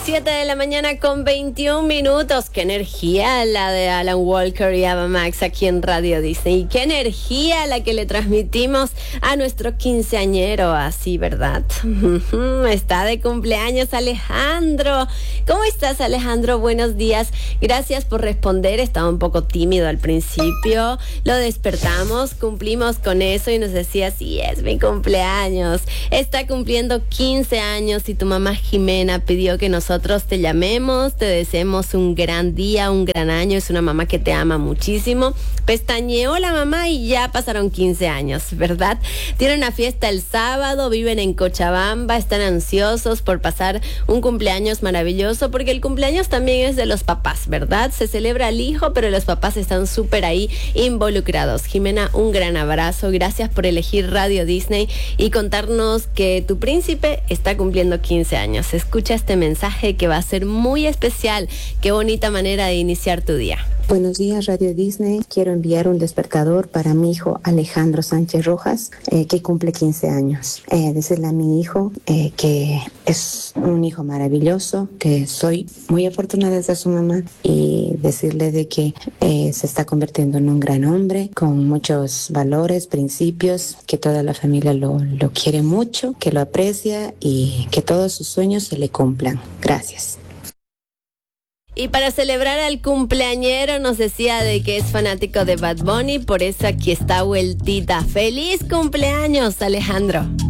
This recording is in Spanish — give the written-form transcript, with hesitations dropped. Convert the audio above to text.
7 de la mañana con 21 minutos. Qué energía la de Alan Walker y Ava Max aquí en Radio Disney. Qué energía la que le transmitimos a nuestro quinceañero, así, ¿verdad? Está de cumpleaños Alejandro. ¿Cómo estás, Alejandro? Buenos días. Gracias por responder. Estaba un poco tímido al principio. Lo despertamos, cumplimos con eso y nos decía, sí, es mi cumpleaños. Está cumpliendo 15 años y tu mamá Jimena pidió que nosotros te llamemos, te deseemos un gran día, un gran año. Es una mamá que te ama muchísimo. Pestañeó la mamá y ya pasaron 15 años, ¿verdad? Tienen una fiesta el sábado, viven en Cochabamba, están ansiosos por pasar un cumpleaños maravilloso, porque el cumpleaños también es de los papás, ¿verdad? Se celebra al hijo, pero los papás están súper ahí involucrados. Jimena, un gran abrazo. Gracias por elegir Radio Disney y contarnos que tu príncipe está cumpliendo 15 años. Escucha este mensaje que va a ser muy especial. Qué bonita manera de iniciar tu día. Buenos días, Radio Disney. Quiero enviar un despertador para mi hijo Alejandro Sánchez Rojas, que cumple 15 años. Decirle a mi hijo que es un hijo maravilloso, que soy muy afortunada de ser su mamá, y decirle de que se está convirtiendo en un gran hombre con muchos valores, principios, que toda la familia lo quiere mucho, que lo aprecia y que todos sus sueños se le cumplan. Gracias. Y para celebrar al cumpleañero nos decía de que es fanático de Bad Bunny, por eso aquí está vueltita. ¡Feliz cumpleaños, Alejandro!